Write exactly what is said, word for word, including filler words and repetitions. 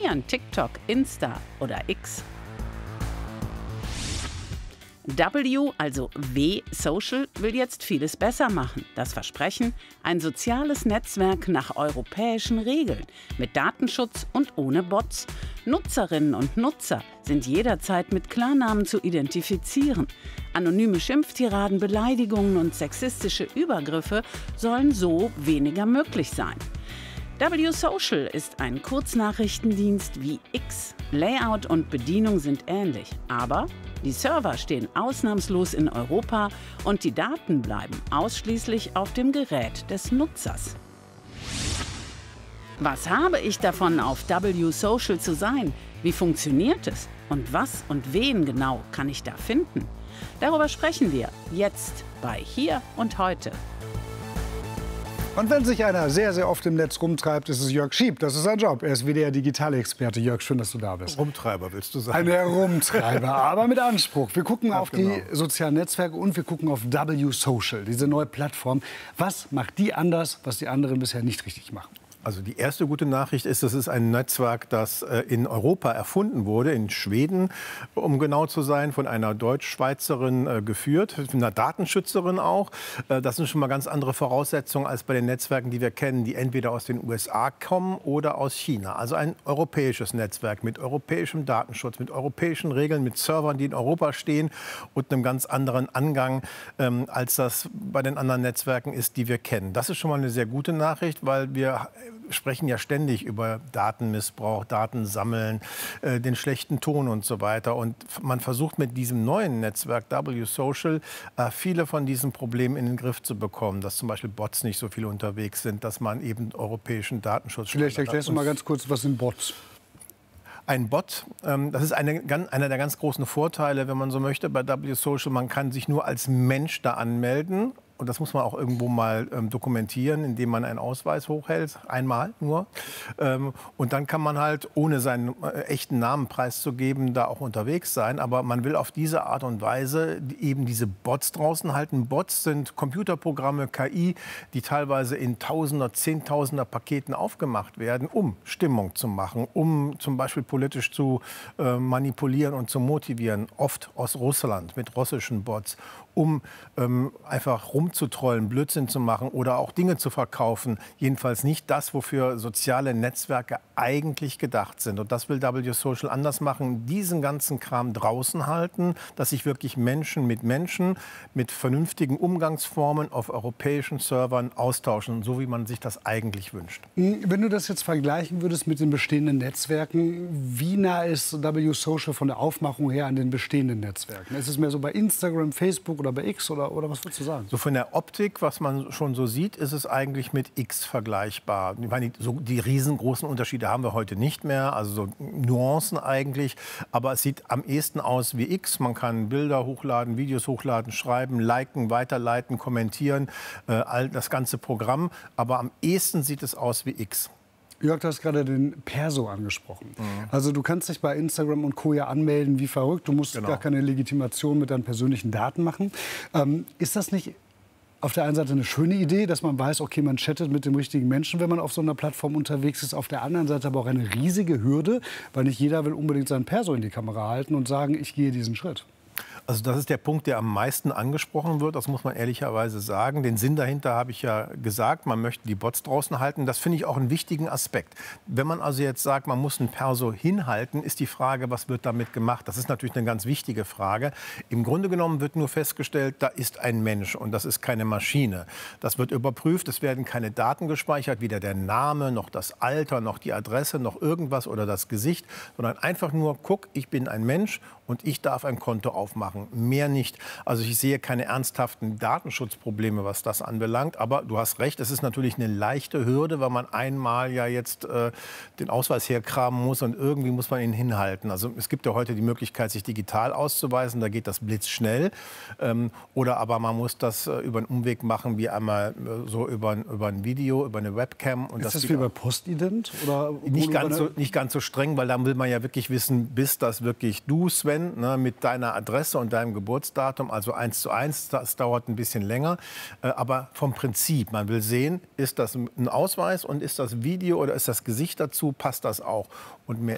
Ausprobieren, TikTok, Insta oder X. W, also W Social, will jetzt vieles besser machen. Das Versprechen: ein soziales Netzwerk nach europäischen Regeln, mit Datenschutz und ohne Bots. Nutzerinnen und Nutzer sind jederzeit mit Klarnamen zu identifizieren. Anonyme Schimpftiraden, Beleidigungen und sexistische Übergriffe sollen so weniger möglich sein. W Social ist ein Kurznachrichtendienst wie X. Layout und Bedienung sind ähnlich, aber die Server stehen ausnahmslos in Europa und die Daten bleiben ausschließlich auf dem Gerät des Nutzers. Was habe ich davon, auf W Social zu sein? Wie funktioniert es? Und was und wen genau kann ich da finden? Darüber sprechen wir jetzt bei Hier und Heute. Und wenn sich einer sehr, sehr oft im Netz rumtreibt, ist es Jörg Schieb. Das ist sein Job. Er ist W D R-Digitalexperte. Jörg, schön, dass du da bist. Rumtreiber, willst du sagen? Ein Herumtreiber, aber mit Anspruch. Wir gucken Ja, auf genau. die sozialen Netzwerke und wir gucken auf W Social, diese neue Plattform. Was macht die anders, was die anderen bisher nicht richtig machen? Also die erste gute Nachricht ist, das ist ein Netzwerk, das äh, in Europa erfunden wurde, in Schweden, um genau zu sein, von einer Deutsch-Schweizerin äh, geführt, einer Datenschützerin auch. Äh, das sind schon mal ganz andere Voraussetzungen als bei den Netzwerken, die wir kennen, die entweder aus den U S A kommen oder aus China. Also ein europäisches Netzwerk mit europäischem Datenschutz, mit europäischen Regeln, mit Servern, die in Europa stehen und einem ganz anderen Angang, ähm, als das bei den anderen Netzwerken ist, die wir kennen. Das ist schon mal eine sehr gute Nachricht, weil wir sprechen ja ständig über Datenmissbrauch, Datensammeln, äh, den schlechten Ton und so weiter. Und man versucht mit diesem neuen Netzwerk W Social äh, viele von diesen Problemen in den Griff zu bekommen. Dass zum Beispiel Bots nicht so viel unterwegs sind, dass man eben europäischen Datenschutz... Vielleicht erklärst du mal ganz kurz, was sind Bots? Ein Bot, ähm, das ist eine, einer der ganz großen Vorteile, wenn man so möchte, bei W Social. Man kann sich nur als Mensch da anmelden. Und das muss man auch irgendwo mal ähm, dokumentieren, indem man einen Ausweis hochhält, einmal nur. Ähm, und dann kann man halt, ohne seinen äh, echten Namen preiszugeben, da auch unterwegs sein. Aber man will auf diese Art und Weise eben diese Bots draußen halten. Bots sind Computerprogramme, K I, die teilweise in Tausender, Zehntausender Paketen aufgemacht werden, um Stimmung zu machen, um zum Beispiel politisch zu äh, manipulieren und zu motivieren. Oft aus Russland mit russischen Bots, um ähm, einfach rumzutrollen, Blödsinn zu machen oder auch Dinge zu verkaufen. Jedenfalls nicht das, wofür soziale Netzwerke eigentlich gedacht sind. Und das will W Social anders machen, diesen ganzen Kram draußen halten, dass sich wirklich Menschen mit Menschen, mit vernünftigen Umgangsformen auf europäischen Servern austauschen, so wie man sich das eigentlich wünscht. Wenn du das jetzt vergleichen würdest mit den bestehenden Netzwerken, wie nah ist W Social von der Aufmachung her an den bestehenden Netzwerken? Ist es mehr so bei Instagram, Facebook oder bei X oder, oder was würdest du sagen? So von der Optik, was man schon so sieht, ist es eigentlich mit X vergleichbar. Ich meine, so die riesengroßen Unterschiede haben wir heute nicht mehr, also so Nuancen eigentlich. Aber es sieht am ehesten aus wie X. Man kann Bilder hochladen, Videos hochladen, schreiben, liken, weiterleiten, kommentieren, äh, all das ganze Programm. Aber am ehesten sieht es aus wie X. Jörg, du hast gerade den Perso angesprochen. Mhm. Also du kannst dich bei Instagram und Co. ja anmelden wie verrückt. Du musst Genau. gar keine Legitimation mit deinen persönlichen Daten machen. Ähm, ist das nicht auf der einen Seite eine schöne Idee, dass man weiß, okay, man chattet mit dem richtigen Menschen, wenn man auf so einer Plattform unterwegs ist. Auf der anderen Seite aber auch eine riesige Hürde, weil nicht jeder will unbedingt seinen Perso in die Kamera halten und sagen, ich gehe diesen Schritt. Also das ist der Punkt, der am meisten angesprochen wird. Das muss man ehrlicherweise sagen. Den Sinn dahinter habe ich ja gesagt. Man möchte die Bots draußen halten. Das finde ich auch einen wichtigen Aspekt. Wenn man also jetzt sagt, man muss ein Perso hinhalten, ist die Frage, was wird damit gemacht? Das ist natürlich eine ganz wichtige Frage. Im Grunde genommen wird nur festgestellt, da ist ein Mensch und das ist keine Maschine. Das wird überprüft. Es werden keine Daten gespeichert, weder der Name, noch das Alter, noch die Adresse, noch irgendwas oder das Gesicht, sondern einfach nur, guck, ich bin ein Mensch und ich darf ein Konto aufmachen. Mehr nicht. Also ich sehe keine ernsthaften Datenschutzprobleme, was das anbelangt. Aber du hast recht, es ist natürlich eine leichte Hürde, weil man einmal ja jetzt äh, den Ausweis herkramen muss und irgendwie muss man ihn hinhalten. Also es gibt ja heute die Möglichkeit, sich digital auszuweisen. Da geht das blitzschnell. Ähm, oder aber man muss das äh, über einen Umweg machen, wie einmal äh, so über ein, über ein Video, über eine Webcam. Und ist das das wie bei Postident? Oder nicht, ganz so, nicht ganz so streng, weil dann will man ja wirklich wissen, bist das wirklich du, Sven, ne, mit deiner Adresse und deinem Geburtsdatum, also eins zu eins, das dauert ein bisschen länger. Aber vom Prinzip, man will sehen, ist das ein Ausweis und ist das Video oder ist das Gesicht dazu, passt das auch. Und mehr